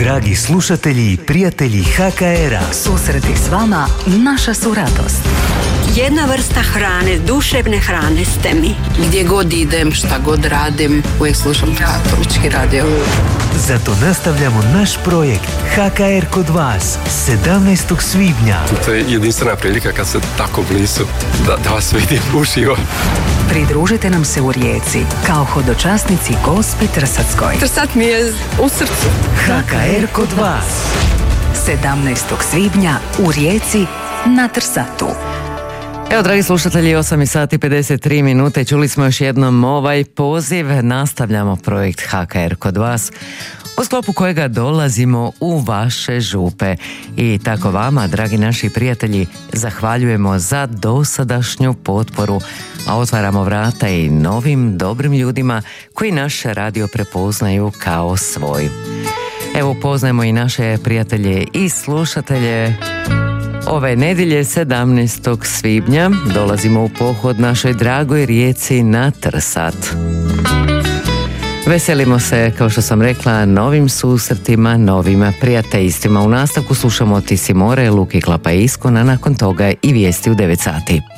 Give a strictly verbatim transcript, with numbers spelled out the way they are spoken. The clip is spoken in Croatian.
Dragi slušatelji i prijatelji ha ka er a, susreti s vama naša su radost. Jedna vrsta hrane, duševne hrane ste mi. Gdje god idem, šta god radim, uvijek slušam Katolički radio. Zato nastavljamo naš projekt ha ka er kod vas sedamnaestog svibnja. To je jedinstvena prilika kad ste tako blizu da, da vas vidim uživo. Pridružite nam se u Rijeci kao hodočasnici Gospe Trsackoj. Trsat mi je u srcu. ha ka er kod vas sedamnaestog svibnja u Rijeci na Trsatu. Evo, dragi slušatelji, osam sati i pedeset tri minute, čuli smo još jednom ovaj poziv, nastavljamo projekt ha ka er kod vas, u sklopu kojega dolazimo u vaše župe. I tako vama, dragi naši prijatelji, zahvaljujemo za dosadašnju potporu, a otvaramo vrata i novim dobrim ljudima koji naš radio prepoznaju kao svoj. Evo, upoznajmo i naše prijatelje i slušatelje. Ove nedjelje sedamnaestog svibnja dolazimo u pohod našoj dragoj Rijeci na Trsat. Veselimo se, kao što sam rekla, novim susretima, novim prijateljstvima. U nastavku slušamo Ti si more, Luki Klapa i Iskona, nakon toga i vijesti u devet sati.